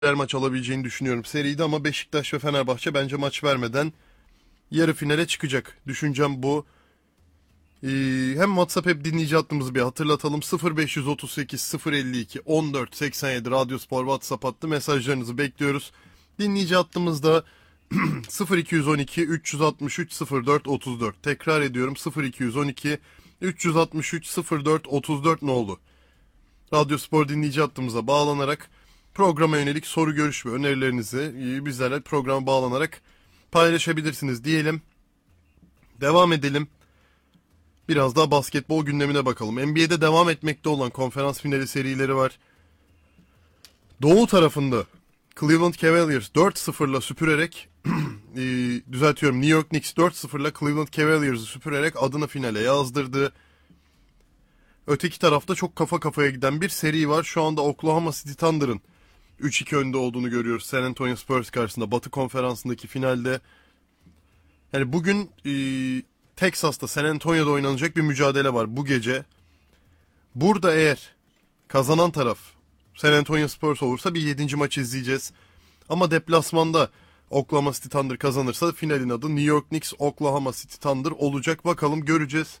maç alabileceğini düşünüyorum seride ama Beşiktaş ve Fenerbahçe bence maç vermeden yarı finale çıkacak. Düşüncem bu. Hem WhatsApp hem dinleyici hattımızı bir hatırlatalım. 0538 052 14 87 Radyospor WhatsApp hattı, mesajlarınızı bekliyoruz. Dinleyici hattımızda 0212 363 04 34. Tekrar ediyorum, 0212 363 04 34 ne oldu? Radyospor dinleyici hattımıza bağlanarak programa yönelik soru, görüş ve önerilerinizi bizlerle programa bağlanarak paylaşabilirsiniz diyelim. Devam edelim. Biraz daha basketbol gündemine bakalım. NBA'de devam etmekte olan konferans finali serileri var. Doğu tarafında Cleveland Cavaliers 4-0'la süpürerek düzeltiyorum, New York Knicks 4-0'la Cleveland Cavaliers'ı süpürerek adını finale yazdırdı. Öteki tarafta çok kafa kafaya giden bir seri var. Şu anda Oklahoma City Thunder'ın 3-2 önde olduğunu görüyoruz San Antonio Spurs karşısında Batı Konferansı'ndaki finalde. Yani bugün Texas'ta, San Antonio'da oynanacak bir mücadele var bu gece. Burada eğer kazanan taraf San Antonio Spurs olursa bir 7. maç izleyeceğiz. Ama deplasmanda Oklahoma City Thunder kazanırsa finalin adı New York Knicks Oklahoma City Thunder olacak. Bakalım, göreceğiz.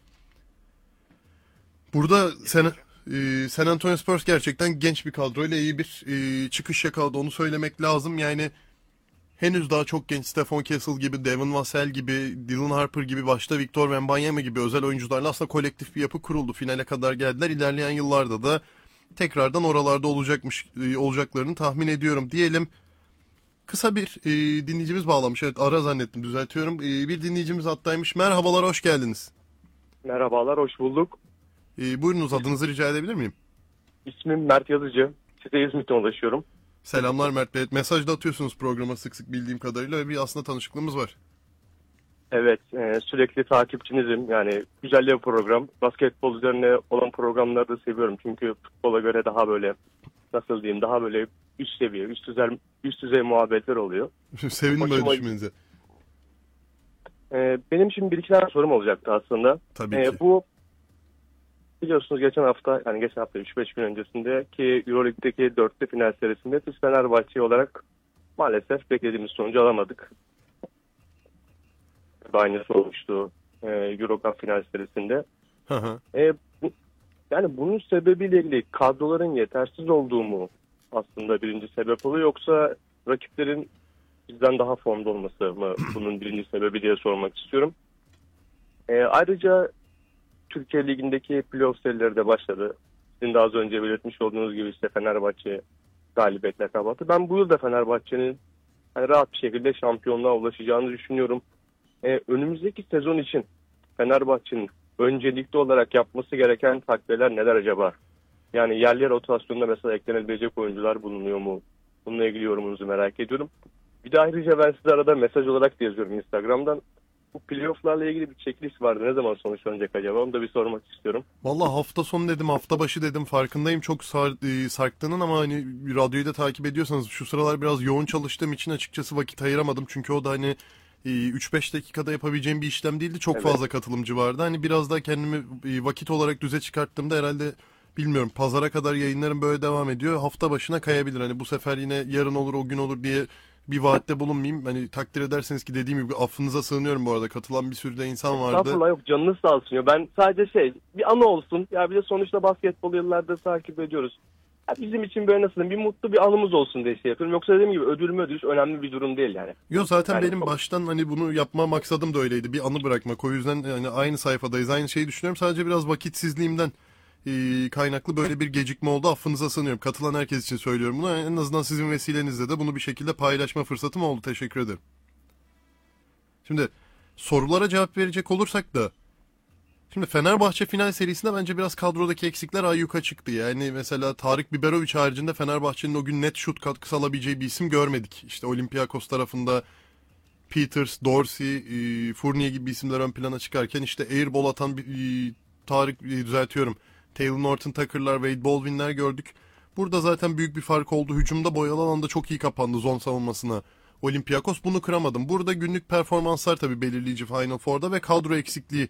Burada San Antonio Spurs gerçekten genç bir kadroyla iyi bir çıkış yakaladı, onu söylemek lazım. Yani henüz daha çok genç, Stephon Castle gibi, Devin Vassell gibi, Dylan Harper gibi, başta Victor Wembanyama gibi özel oyuncularla aslında kolektif bir yapı kuruldu. Finale kadar geldiler. İlerleyen yıllarda da tekrardan oralarda olacaklarını tahmin ediyorum diyelim. Kısa bir dinleyicimiz bağlamış. Evet, ara zannettim, düzeltiyorum. Bir dinleyicimiz hattaymış. Merhabalar, hoş geldiniz. Merhabalar, hoş bulduk. Buyurunuz, adınızı rica edebilir miyim? İsmim Mert Yazıcı. Size İzmit'ten ulaşıyorum. Selamlar Mert Bey. Mesaj da atıyorsunuz programa sık sık bildiğim kadarıyla ve bir aslında tanışıklığımız var. Evet, sürekli takipçinizim. Yani güzel bir program. Basketbol üzerine olan programları da seviyorum. Çünkü futbola göre daha böyle, nasıl diyeyim, daha böyle üst seviye, üst düzey muhabbetler oluyor. Sevindim böyle düşünmenize. Benim şimdi bir iki tane sorum olacaktı aslında. Tabii ki. Bu biliyorsunuz geçen hafta 3-5 gün öncesinde ki Euroleague'deki dörtlü final serisinde biz Fenerbahçe olarak maalesef beklediğimiz sonucu alamadık. Aynısı olmuştu Eurocup final serisinde. Hı hı. Yani bunun sebebiyle ilgili kadroların yetersiz olduğu mu aslında birinci sebep oluyor, yoksa rakiplerin bizden daha formda olması mı bunun birinci sebebi diye sormak istiyorum. Ayrıca Türkiye Ligi'ndeki playoff serileri de başladı. Sizin de az önce belirtmiş olduğunuz gibi işte Fenerbahçe galibiyetle kapattı. Ben bu yıl da Fenerbahçe'nin rahat bir şekilde şampiyonluğa ulaşacağını düşünüyorum. Önümüzdeki sezon için Fenerbahçe'nin öncelikli olarak yapması gereken takviyeler neler acaba? Yani yerli rotasyonda mesela eklenebilecek oyuncular bulunuyor mu? Bununla ilgili yorumunuzu merak ediyorum. Bir de ayrıca ben size arada mesaj olarak da yazıyorum Instagram'dan. Bu playoff'larla ilgili bir checklist vardı. Ne zaman sonuçlanacak acaba? Onu da bir sormak istiyorum. Vallahi hafta sonu dedim, hafta başı dedim, farkındayım çok sarktığının, ama hani radyoyu da takip ediyorsanız şu sıralar biraz yoğun çalıştığım için açıkçası vakit ayıramadım. Çünkü o da hani 3-5 dakikada yapabileceğim bir işlem değildi. Çok Evet. fazla katılımcı vardı. Hani biraz daha kendimi vakit olarak düze çıkarttığımda herhalde, bilmiyorum, pazara kadar yayınlarım böyle devam ediyor. Hafta başına kayabilir. Hani bu sefer yine yarın olur, o gün olur diye bir vaatte bulunmayayım. Hani takdir ederseniz ki, dediğim gibi affınıza sığınıyorum bu arada. Katılan bir sürü de insan vardı. Estağfurullah, yok canınız sağ olsun. Ya ben sadece bir anı olsun. Ya bir de sonuçta basketbolu yıllardır takip ediyoruz. Ya bizim için böyle nasıl bir mutlu bir anımız olsun diye şey yapıyorum. Yoksa dediğim gibi ödül önemli bir durum değil yani. Yo, zaten Yani benim baştan hani bunu yapma maksadım da öyleydi. Bir anı bırakmak. O yüzden yani aynı sayfadayız. Aynı şeyi düşünüyorum. Sadece biraz vakitsizliğimden kaynaklı böyle bir gecikme oldu. Affınıza sığınıyorum. Katılan herkes için söylüyorum bunu. En azından sizin vesilenizle de bunu bir şekilde paylaşma fırsatım oldu. Teşekkür ederim. Şimdi sorulara cevap verecek olursak da, şimdi Fenerbahçe final serisinde bence biraz kadrodaki eksikler ayyuka çıktı. Yani mesela Tarık Biberovic haricinde Fenerbahçe'nin o gün net şut katkısı alabileceği bir isim görmedik. İşte Olympiakos tarafında Peters, Dorsey, Fournier gibi isimler ön plana çıkarken, işte airball atan Tarık, düzeltiyorum, Taylor Norton Tucker'lar, Wade Baldwin'ler gördük. Burada zaten büyük bir fark oldu. Hücumda boyalı alanda çok iyi kapandı zon savunmasına Olympiakos. Bunu kıramadım. Burada günlük performanslar tabii belirleyici Final Four'da ve kadro eksikliği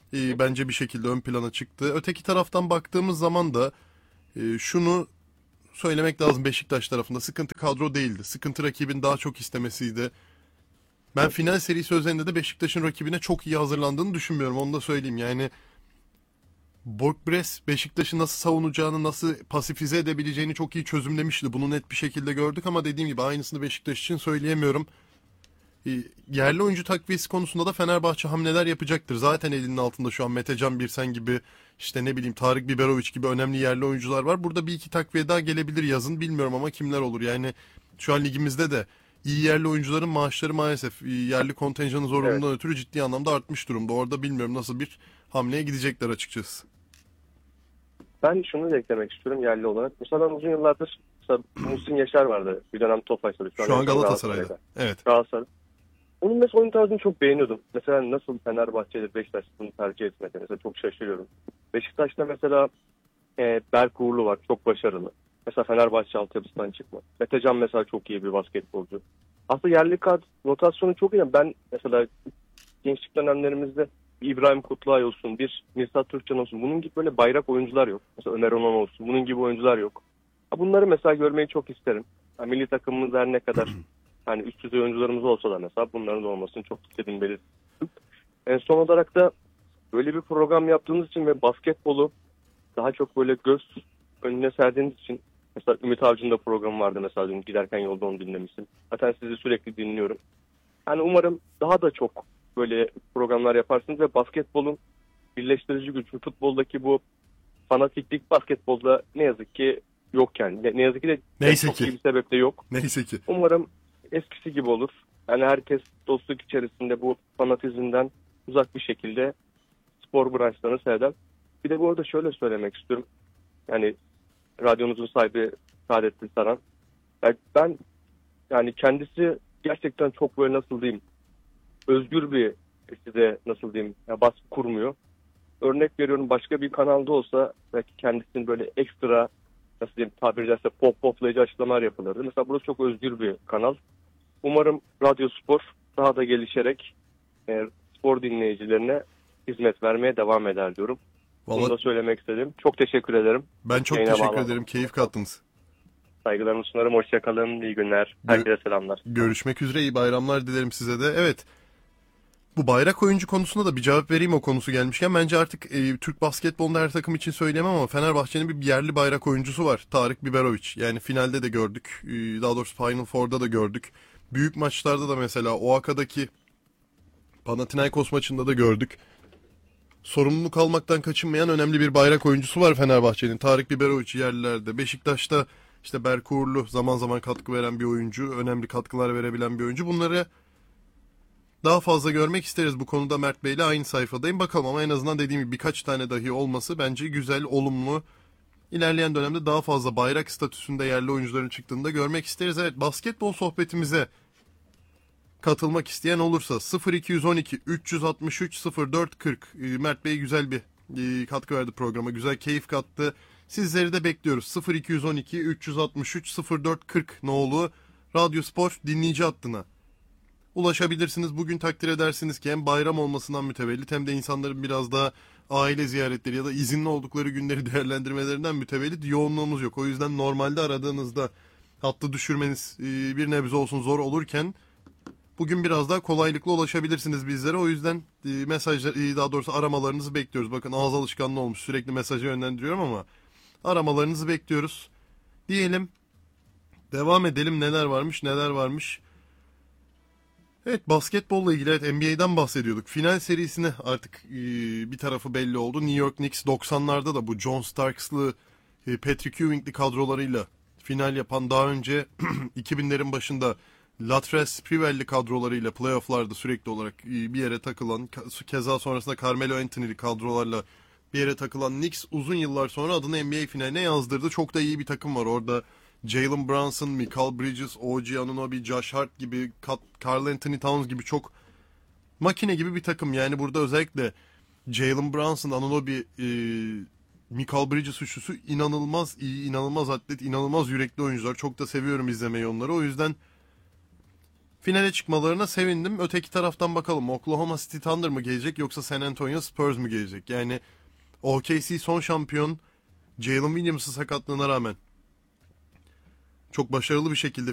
bence bir şekilde ön plana çıktı. Öteki taraftan baktığımız zaman da şunu söylemek lazım Beşiktaş tarafında. Sıkıntı kadro değildi. Sıkıntı rakibin daha çok istemesiydi. Ben final serisi özelinde de Beşiktaş'ın rakibine çok iyi hazırlandığını düşünmüyorum. Onu da söyleyeyim. Yani Borg-Bress Beşiktaş'ı nasıl savunacağını, nasıl pasifize edebileceğini çok iyi çözümlemişti. Bunu net bir şekilde gördük ama dediğim gibi aynısını Beşiktaş için söyleyemiyorum. Yerli oyuncu takviyesi konusunda da Fenerbahçe hamleler yapacaktır. Zaten elinin altında şu an Metecan Birsen gibi, işte ne bileyim Tarık Biberovic gibi önemli yerli oyuncular var. Burada bir iki takviye daha gelebilir yazın, bilmiyorum ama kimler olur. Yani şu an ligimizde de iyi yerli oyuncuların maaşları maalesef yerli kontenjanı zorunluluğundan Evet. ötürü ciddi anlamda artmış durumda. Orada bilmiyorum nasıl bir hamleye gidecekler açıkçası. Ben şunu da eklemek istiyorum yerli olarak. Mesela ben uzun yıllardır mesela Muhsin Yaşar vardı. Bir dönem Tofaş'ta. Şu an Galatasaray'da. Evet. Galatasaray. Onun mesela oyun tarzını çok beğeniyordum. Mesela nasıl Fenerbahçe'de Beşiktaş bunu tercih etmedi. Mesela çok şaşırıyorum. Beşiktaş'ta mesela Berk Uğurlu var. Çok başarılı. Mesela Fenerbahçe altyapısından çıkma. Metecan mesela çok iyi bir basketbolcu. Aslında yerli kart rotasyonu çok iyi. Ben mesela gençlik dönemlerimizde bir İbrahim Kutluay olsun, bir Mirsat Türkcan olsun. Bunun gibi böyle bayrak oyuncular yok. Mesela Ömer Onan olsun. Bunun gibi oyuncular yok. Bunları mesela görmeyi çok isterim. Milli takımımız her ne kadar hani üst düzey oyuncularımız olsa da mesela bunların da olmasını çok istediğim belirttim. En son olarak da böyle bir program yaptığınız için ve basketbolu daha çok böyle göz önüne serdiğiniz için mesela Ümit Avcı'nın da programı vardı mesela dün giderken yolda onu dinlemiştim. Zaten sizi sürekli dinliyorum. Yani umarım daha da çok böyle programlar yaparsınız ve basketbolun birleştirici gücü futboldaki bu fanatiklik basketbolda ne yazık ki yok yani. Ne yazık ki de Neyse çok ki. iyi bir sebeple yok. Neyse ki. Umarım eskisi gibi olur. Yani herkes dostluk içerisinde bu fanatizmden uzak bir şekilde spor branşlarını seyreder. Bir de bu arada şöyle söylemek istiyorum. Yani radyonuzun sahibi Saadettin Saran. Ben yani kendisi gerçekten çok böyle nasıl diyeyim özgür bir size nasıl diyeyim ya baskı kurmuyor. Örnek veriyorum başka bir kanalda olsa belki kendisinin böyle ekstra nasıl diyeyim tabiri caizse poplayıcı açıklamalar yapılırdı. Mesela burası çok özgür bir kanal. Umarım Radyo Spor daha da gelişerek spor dinleyicilerine hizmet vermeye devam eder diyorum. Bunu da Vallahi söylemek istedim. Çok teşekkür ederim. ben çok Yayına teşekkür bağlandım. ederim. Keyif kattınız. Saygılarımı sunarım. Hoşçakalın. İyi günler. Herkese selamlar. Görüşmek üzere. İyi bayramlar dilerim size de. Evet. Bu bayrak oyuncu konusunda da bir cevap vereyim o konusu gelmişken. Bence artık Türk basketbolunda her takım için söyleyemem ama Fenerbahçe'nin bir yerli bayrak oyuncusu var. Tarık Biberovic. Yani finalde de gördük. Daha doğrusu Final Four'da da gördük. Büyük maçlarda da mesela Oaxaca'daki Panathinaikos maçında da gördük. Sorumluluk almaktan kaçınmayan önemli bir bayrak oyuncusu var Fenerbahçe'nin. Tarık Biberovic yerlilerde. Beşiktaş'ta işte Berk Uğurlu zaman zaman katkı veren bir oyuncu. Önemli katkılar verebilen bir oyuncu. Bunları daha fazla görmek isteriz. Bu konuda Mert Bey'le aynı sayfadayım. Bakalım ama en azından dediğim gibi birkaç tane dahi olması bence güzel, olumlu. İlerleyen dönemde daha fazla bayrak statüsünde yerli oyuncuların çıktığını da görmek isteriz. Evet, basketbol sohbetimize katılmak isteyen olursa 0212 363 0440 Mert Bey güzel bir katkı verdi programa. Güzel keyif kattı. Sizleri de bekliyoruz. 0212 363 0440 nolu Radyo Spor dinleyici hattına ulaşabilirsiniz. Bugün takdir edersiniz ki hem bayram olmasından mütevellit hem de insanların biraz daha aile ziyaretleri ya da izinli oldukları günleri değerlendirmelerinden mütevellit yoğunluğumuz yok. O yüzden normalde aradığınızda hattı düşürmeniz bir nebze olsun zor olurken bugün biraz daha kolaylıkla ulaşabilirsiniz bizlere. O yüzden mesajlar, daha doğrusu aramalarınızı bekliyoruz. Bakın ağız alışkanlığı olmuş, sürekli mesajı yönlendiriyorum ama aramalarınızı bekliyoruz. Diyelim, devam edelim. Neler varmış neler varmış. Evet, basketbolla ilgili, evet, NBA'den bahsediyorduk. Final serisine artık bir tarafı belli oldu. New York Knicks 90'larda da bu John Starks'lı, Patrick Ewing'li kadrolarıyla final yapan, daha önce 2000'lerin başında Latrell Sprewell'li kadrolarıyla playoff'larda sürekli olarak bir yere takılan, keza sonrasında Carmelo Anthony'li kadrolarla bir yere takılan Knicks uzun yıllar sonra adını NBA finaline yazdırdı. Çok da iyi bir takım var orada. Jalen Brunson, Mikal Bridges, OG Anunoby, Josh Hart gibi, Karl Anthony Towns gibi çok makine gibi bir takım. Yani burada özellikle Jalen Brunson, Anunoby, Mikal Bridges üçlüsü inanılmaz iyi, inanılmaz atlet, inanılmaz yürekli oyuncular. Çok da seviyorum izlemeyi onları. O yüzden finale çıkmalarına sevindim. Öteki taraftan bakalım, Oklahoma City Thunder mı gelecek yoksa San Antonio Spurs mu gelecek? Yani OKC son şampiyon, Jalen Williams'ın sakatlığına rağmen çok başarılı bir şekilde